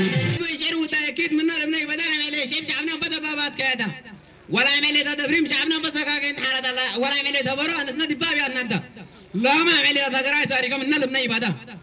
يشعروا تأكيد منا لمنا يبدأ عليه شيء شعبنا بدأ بابات كذا ولا عملي تدبريم شعبنا بس كاين حالة الله ولا عملي تبرع نسنا دبابي أنت لا ما عملي تقرأ تاريخ منا لمنا يبدأ